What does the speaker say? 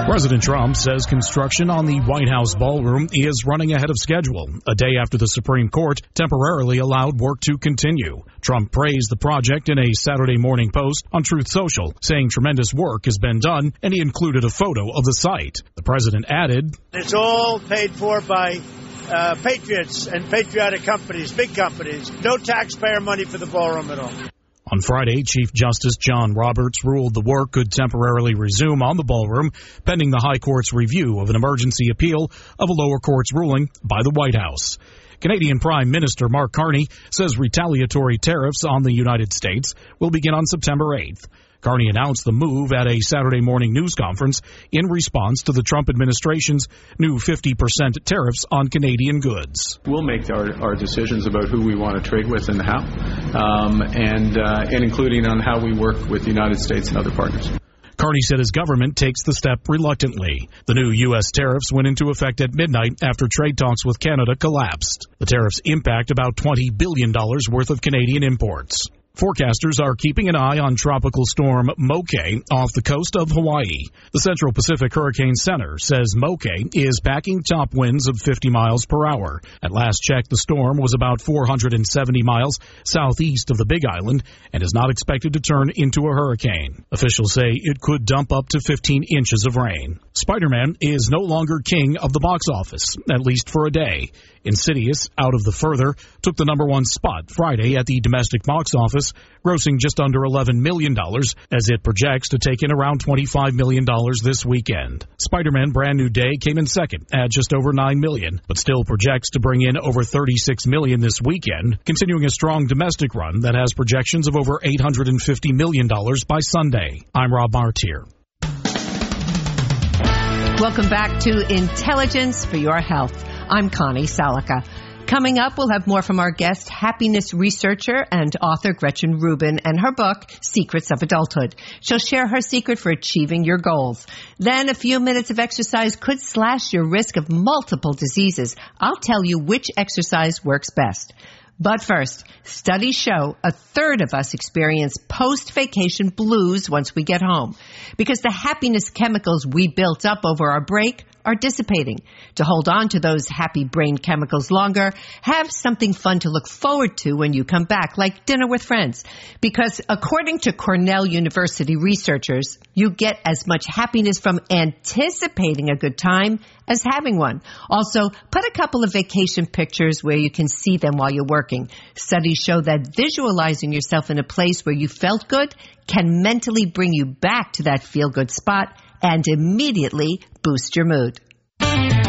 President Trump says construction on the White House ballroom is running ahead of schedule, a day after the Supreme Court temporarily allowed work to continue. Trump praised the project in a Saturday morning post on Truth Social, saying tremendous work has been done, and he included a photo of the site. The president added, "It's all paid for by patriots and patriotic companies, big companies. No taxpayer money for the ballroom at all." On Friday, Chief Justice John Roberts ruled the work could temporarily resume on the ballroom, pending the High Court's review of an emergency appeal of a lower court's ruling by the White House. Canadian Prime Minister Mark Carney says retaliatory tariffs on the United States will begin on September 8th. Carney announced the move at a Saturday morning news conference in response to the Trump administration's new 50% tariffs on Canadian goods. We'll make our decisions about who we want to trade with and how, and including on how we work with the United States and other partners. Carney said his government takes the step reluctantly. The new U.S. tariffs went into effect at midnight after trade talks with Canada collapsed. The tariffs impact about $20 billion worth of Canadian imports. Forecasters are keeping an eye on tropical storm Moke off the coast of Hawaii. The Central Pacific Hurricane Center says Moke is packing top winds of 50 miles per hour. At last check, the storm was about 470 miles southeast of the Big Island and is not expected to turn into a hurricane. Officials say it could dump up to 15 inches of rain. Spider-Man is no longer king of the box office, at least for a day. Insidious, Out of the Further, took the number one spot Friday at the domestic box office, grossing just under $11 million, as it projects to take in around $25 million this weekend. Spider-Man Brand New Day came in second at just over $9 million, but still projects to bring in over $36 million this weekend, continuing a strong domestic run that has projections of over $850 million by Sunday. I'm Rob Martier. Welcome back to Intelligence for Your Health. I'm Connie Salica. Coming up, we'll have more from our guest, happiness researcher and author Gretchen Rubin, and her book, Secrets of Adulthood. She'll share her secret for achieving your goals. Then a few minutes of exercise could slash your risk of multiple diseases. I'll tell you which exercise works best. But first, studies show a third of us experience post-vacation blues once we get home, because the happiness chemicals we built up over our break are dissipating. To hold on to those happy brain chemicals longer, have something fun to look forward to when you come back, like dinner with friends. Because according to Cornell University researchers, you get as much happiness from anticipating a good time as having one. Also, put a couple of vacation pictures where you can see them while you're working. Studies show that visualizing yourself in a place where you felt good can mentally bring you back to that feel-good spot and immediately boost your mood.